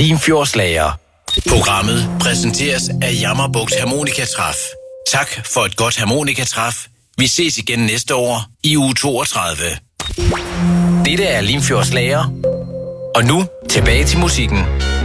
Limfjordslager. Programmet præsenteres af Jammerbugt Harmonikatræf. Tak for et godt harmonikatræf. Vi ses igen næste år i uge 32. Dette er Limfjordslager. Og nu tilbage til musikken.